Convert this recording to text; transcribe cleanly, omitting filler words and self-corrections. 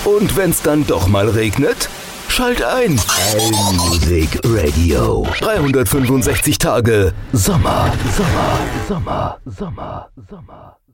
Und wenn's dann doch mal regnet? Schalt ein. Allmusic Radio. 365 Tage Sommer, Sommer, Sommer, Sommer, Sommer.